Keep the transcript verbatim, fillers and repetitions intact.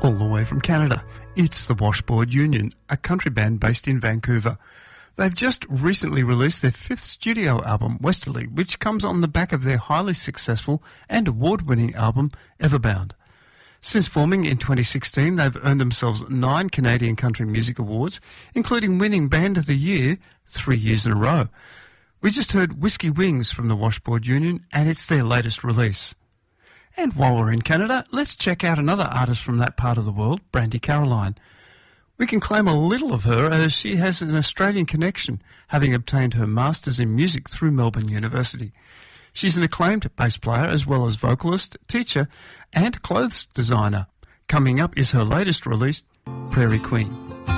all the way from Canada. It's the Washboard Union, a country band based in Vancouver. They've just recently released their fifth studio album, Westerly, which comes on the back of their highly successful and award-winning album, Everbound. Since forming in twenty sixteen, they've earned themselves nine Canadian Country Music Awards, including winning Band of the Year three years in a row. We just heard Whiskey Wings from the Washboard Union, and it's their latest release. And while we're in Canada, let's check out another artist from that part of the world, Brandi Carlile. We can claim a little of her as she has an Australian connection, having obtained her Masters in Music through Melbourne University. She's an acclaimed bass player as well as vocalist, teacher and clothes designer. Coming up is her latest release, Prairie Queen.